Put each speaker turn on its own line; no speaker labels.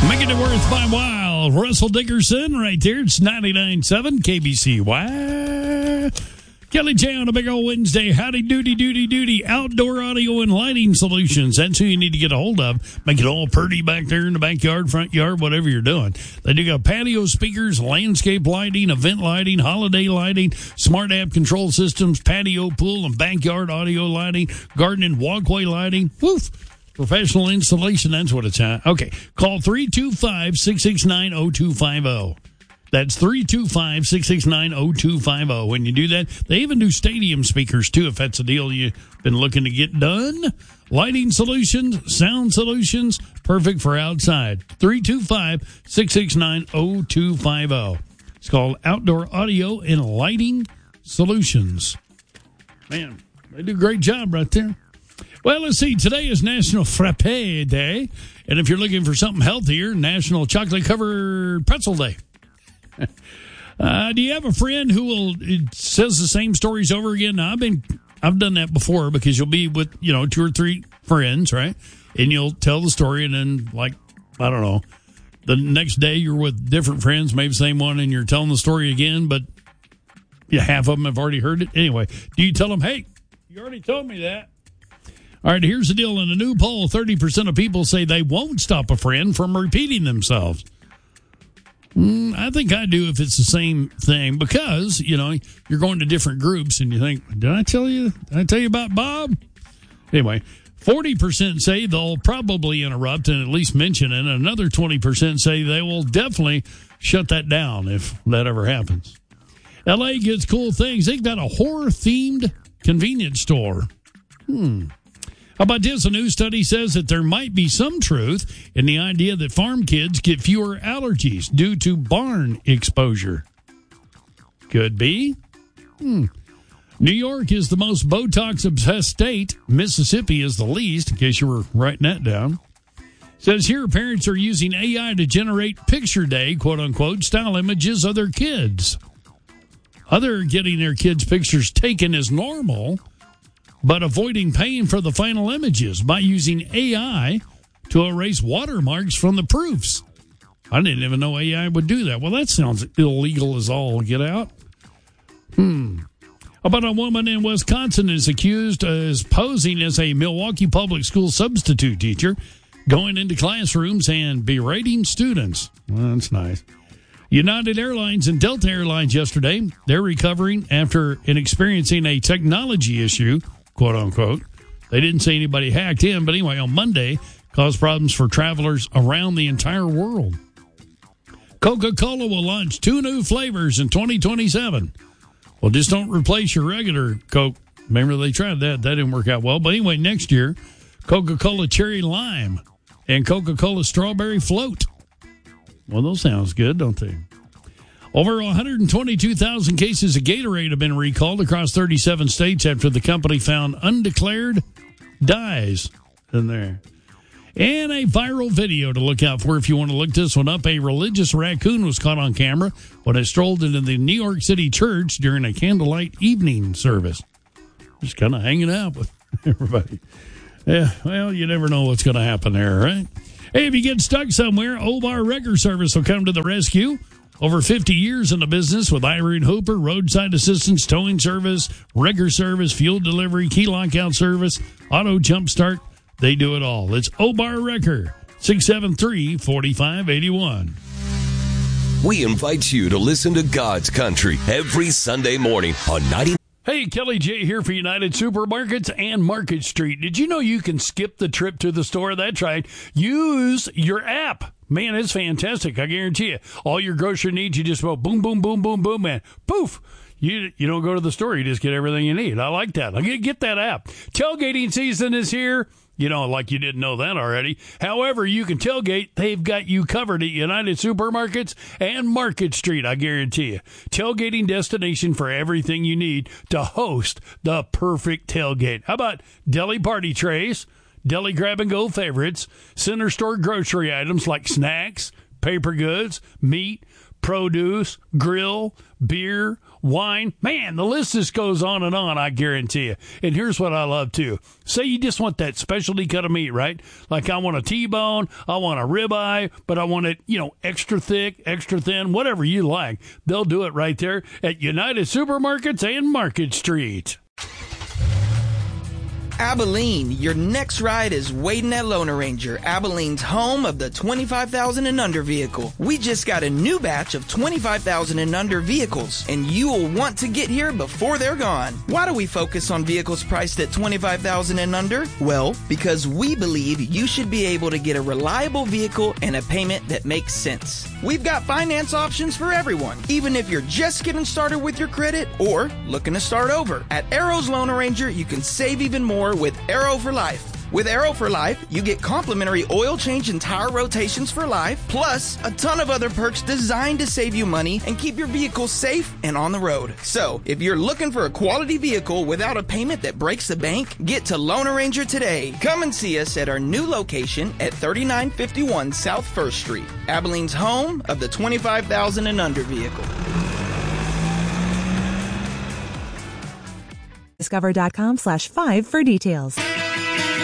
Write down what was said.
Making it worth my while. Russell Dickerson right there. It's 99.7 KBCY. Kelly J on a big old Wednesday. Howdy doody. Outdoor audio and lighting solutions. That's who you need to get a hold of. Make it all pretty back there in the backyard, front yard, whatever you're doing. They do got patio speakers, landscape lighting, event lighting, holiday lighting, smart app control systems, patio, pool, and backyard audio lighting, garden and walkway lighting. Woof. Professional installation, that's what it's at. Okay, call 325-669-0250. That's 325-669-0250. When you do that, they even do stadium speakers, too, if that's a deal you've been looking to get done. Lighting solutions, sound solutions, perfect for outside. 325-669-0250. It's called Outdoor Audio and Lighting Solutions. Man, they do a great job right there. Well, let's see. Today is National Frappe Day. And if you're looking for something healthier, National Chocolate-Covered Pretzel Day. Do you have a friend who says the same stories over again? Now, I've done that before because you'll be with, 2 or 3 friends, right? And you'll tell the story and then, I don't know, the next day you're with different friends, maybe the same one, and you're telling the story again, but half of them have already heard it. Anyway, do you tell them, hey, you already told me that? All right, here's the deal. In a new poll, 30% of people say they won't stop a friend from repeating themselves. I think I do if it's the same thing because, you're going to different groups and you think, did I tell you about Bob? Anyway, 40% say they'll probably interrupt and at least mention it. And another 20% say they will definitely shut that down if that ever happens. LA gets cool things. They've got a horror-themed convenience store. How about this? A new study says that there might be some truth in the idea that farm kids get fewer allergies due to barn exposure. Could be. New York is the most Botox-obsessed state. Mississippi is the least, in case you were writing that down. Says here parents are using AI to generate picture day, quote-unquote, style images of their kids. Other getting their kids' pictures taken is normal, but avoiding paying for the final images by using AI to erase watermarks from the proofs. I didn't even know AI would do that. Well, that sounds illegal as all get out. How about a woman in Wisconsin is accused as posing as a Milwaukee public school substitute teacher, going into classrooms and berating students. Well, that's nice. United Airlines and Delta Airlines yesterday, they're recovering after experiencing a technology issue, quote unquote. They didn't say anybody hacked in, but anyway, on Monday, caused problems for travelers around the entire world. Coca-Cola will launch 2 new flavors in 2027. Well, just don't replace your regular Coke. Remember, they tried that. That didn't work out well. But anyway, next year, Coca-Cola Cherry Lime and Coca-Cola Strawberry Float. Well, those sounds good, don't they? Over 122,000 cases of Gatorade have been recalled across 37 states after the company found undeclared dyes in there. And a viral video to look out for if you want to look this one up. A religious raccoon was caught on camera when it strolled into the New York City church during a candlelight evening service. Just kind of hanging out with everybody. Yeah, well, you never know what's going to happen there, right? Hey, if you get stuck somewhere, Obar Wrecker Service will come to the rescue. Over 50 years in the business with Irene Hooper, roadside assistance, towing service, wrecker service, fuel delivery, key lockout service, auto jump start. They do it all. It's Obar Wrecker, 673-4581.
We invite you to listen to God's Country every Sunday morning on 90.
Hey, Kelly J here for United Supermarkets and Market Street. Did you know you can skip the trip to the store? That's right. Use your app. Man, it's fantastic. I guarantee you. All your grocery needs, you just go boom, boom, boom, boom, boom, man. Poof. You don't go to the store. You just get everything you need. I like that. Get that app. Tailgating season is here. Like you didn't know that already. However, you can tailgate. They've got you covered at United Supermarkets and Market Street, I guarantee you. Tailgating destination for everything you need to host the perfect tailgate. How about deli party trays, deli grab-and-go favorites, center store grocery items like snacks, paper goods, meat, produce, grill, beer, wine. Man, the list just goes on, I guarantee you. And here's what I love, too. Say you just want that specialty cut of meat, right? Like I want a T-bone, I want a ribeye, but I want it, extra thick, extra thin, whatever you like. They'll do it right there at United Supermarkets and Market Street.
Abilene, your next ride is waiting at Lone Ranger, Abilene's home of the 25,000 and under vehicle. We just got a new batch of 25,000 and under vehicles, and you will want to get here before they're gone. Why do we focus on vehicles priced at 25,000 and under? Well, because we believe you should be able to get a reliable vehicle and a payment that makes sense. We've got finance options for everyone, even if you're just getting started with your credit or looking to start over. At Arrow's Lone Ranger, you can save even more with Arrow for Life. With Arrow for Life, you get complimentary oil change and tire rotations for life, plus a ton of other perks designed to save you money and keep your vehicle safe and on the road. So, if you're looking for a quality vehicle without a payment that breaks the bank, get to Lone Ranger today. Come and see us at our new location at 3951 South 1st Street, Abilene's home of the 25,000 and under vehicle.
Discover.com/5 for details.